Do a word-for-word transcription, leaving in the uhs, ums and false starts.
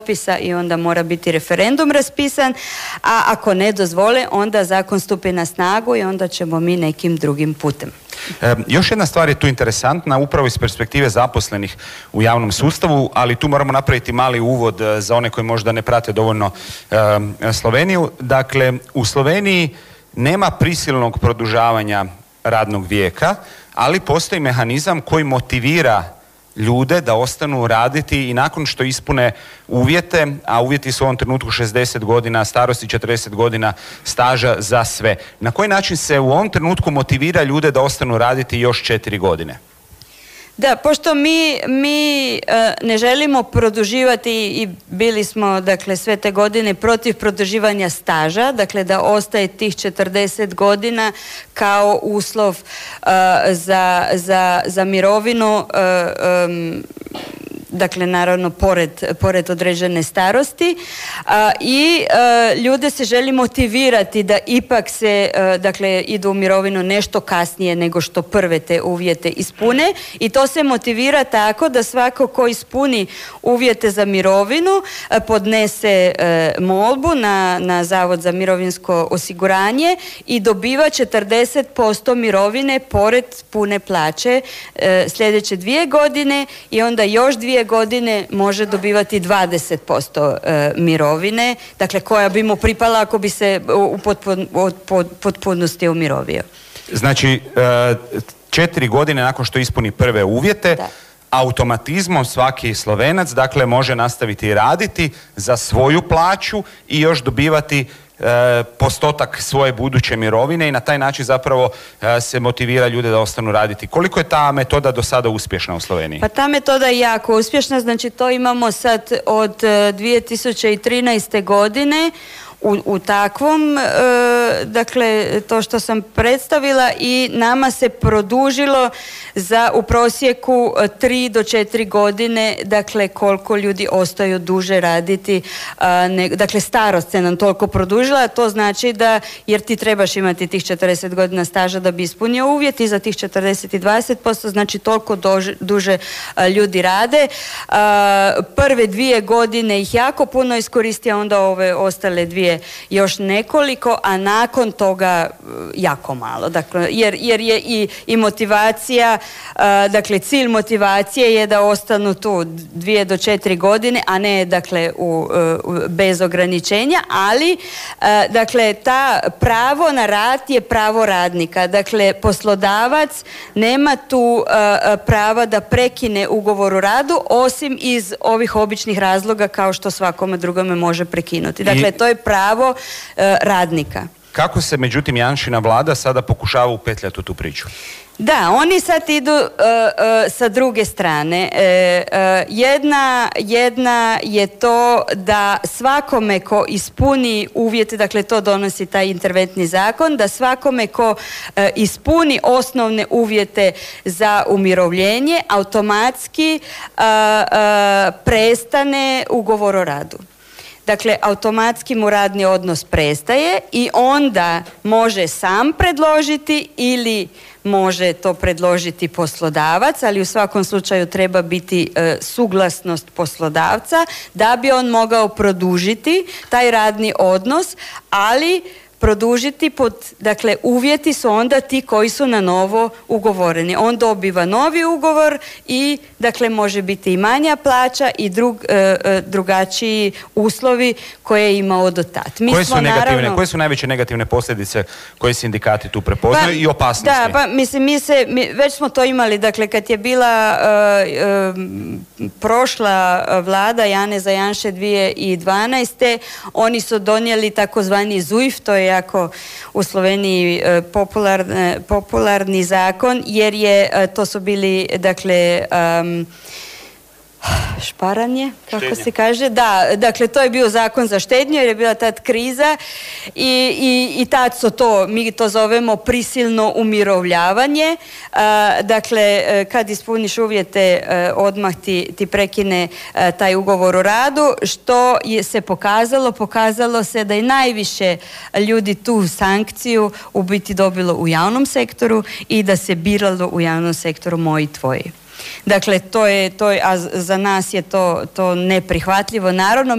potpisa i onda mora biti referendum raspisan, a ako ne dozvole, onda zakon stupi na snagu i onda ćemo mi nekim drugim putem. E, još jedna stvar je tu interesantna, upravo iz perspektive zaposlenih u javnom sustavu, ali tu moramo napraviti mali uvod za one koji možda ne prate dovoljno e, Sloveniju. Dakle, u Sloveniji nema prisilnog produžavanja radnog vijeka, ali postoji mehanizam koji motivira ljude da ostanu raditi i nakon što ispune uvjete, a uvjeti su u ovom trenutku šezdeset godina starosti, četrdeset godina staža za sve. Na koji način se u ovom trenutku motivira ljude da ostanu raditi još četiri godine? Da, pošto mi, mi e, ne želimo produživati i bili smo, dakle, sve te godine protiv produživanja staža, dakle da ostaje tih četrdeset godina kao uslov e, za, za, za mirovinu, e, e, dakle naravno pored, pored određene starosti, a, i a, ljude se želi motivirati da ipak se a, dakle idu u mirovinu nešto kasnije nego što prve te uvjete ispune, i to se motivira tako da svako ko ispuni uvjete za mirovinu a, podnese a, molbu na, na Zavod za mirovinsko osiguranje i dobiva četrdeset posto mirovine pored pune plaće a, sljedeće dvije godine i onda još dvije godine može dobivati dvadeset posto e, mirovine, dakle koja bi mu pripala ako bi se u potpun, pod, potpunosti umirovio. Znači, e, četiri godine nakon što ispuni prve uvjete, da, automatizmom svaki Slovenac, dakle, može nastaviti raditi za svoju plaću i još dobivati E, postotak svoje buduće mirovine i na taj način zapravo e, se motivira ljude da ostanu raditi. Koliko je ta metoda do sada uspješna u Sloveniji? Pa ta metoda je jako uspješna, znači to imamo sad od e, dvije tisuće trinaeste godine u, u takvom, e, dakle to što sam predstavila, i nama se produžilo za u prosjeku tri do četiri godine, dakle koliko ljudi ostaju duže raditi, a, ne, dakle starost se nam toliko produžila, to znači da, jer ti trebaš imati tih četrdeset godina staža da bi ispunio uvjet, i za tih četrdeset i dvadeset posto, znači toliko dože, duže a, ljudi rade. A, prve dvije godine ih jako puno iskoristio, onda ove ostale dvije još nekoliko, a nakon toga jako malo. Dakle, jer, jer je i, i motivacija, a, dakle cilj motivacije je da ostanu tu dvije do četiri godine, a ne dakle u, u, bez ograničenja, ali a, dakle ta pravo na rad je pravo radnika. Dakle, poslodavac nema tu a, prava da prekine ugovor o radu, osim iz ovih običnih razloga kao što svakome drugome može prekinuti. Dakle, I... to je pravo e, radnika. Kako se međutim Janšina vlada sada pokušava upetljati u tu priču? Da, oni sad idu uh, uh, sa druge strane. E, uh, jedna, jedna je to da svakome ko ispuni uvjete, dakle to donosi taj interventni zakon, da svakome ko uh, ispuni osnovne uvjete za umirovljenje automatski uh, uh, prestane ugovor o radu. Dakle, automatski mu radni odnos prestaje i onda može sam predložiti ili može to predložiti poslodavac, ali u svakom slučaju treba biti e, suglasnost poslodavca da bi on mogao produžiti taj radni odnos, ali produžiti pod, dakle uvjeti su onda ti koji su na novo ugovoreni. On dobiva novi ugovor i dakle može biti i manja plaća i drug, e, drugačiji uslovi koje je imao do tad. Mi koje, su smo, negativne, naravno, koje su najveće negativne posljedice koje sindikati tu prepoznaju pa, i opasnosti? Da, pa mislim, mi se, mi, već smo to imali, dakle kad je bila uh, uh, prošla vlada Janeza Janše dvije tisuće dvanaeste. oni su donijeli takozvani ZUJF, to je jako u Sloveniji popularni, popularni zakon, jer je, to su bili, dakle, um, šparanje, kako štednje se kaže, da, dakle to je bio zakon za štednju jer je bila tad kriza i, i, i tad su to, mi to zovemo prisilno umirovljavanje, a, dakle kad ispuniš uvjete a, odmah ti, ti prekine a, taj ugovor o radu, što je se pokazalo, pokazalo se da je najviše ljudi tu sankciju u biti dobilo u javnom sektoru i da se biralo u javnom sektoru moji tvoji. Dakle, to je, to je, a za nas je to, to neprihvatljivo. Naravno,